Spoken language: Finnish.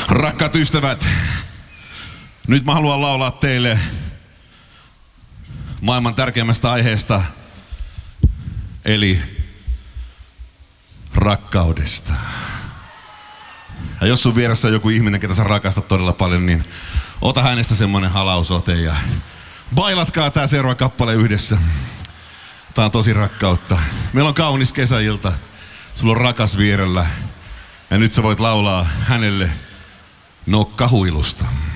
Rakkaat ystävät, nyt mä haluan laulaa teille maailman tärkeimmästä aiheesta, eli rakkaudesta. Ja jos sun vieressä on joku ihminen, ketä sä rakastat todella paljon, niin ota hänestä semmonen halausote ja bailatkaa tää seuraava kappale yhdessä. Tää on tosi rakkautta. Meillä on kaunis kesäilta, sulla on rakas vierellä ja nyt sä voit laulaa hänelle nokkahuilusta.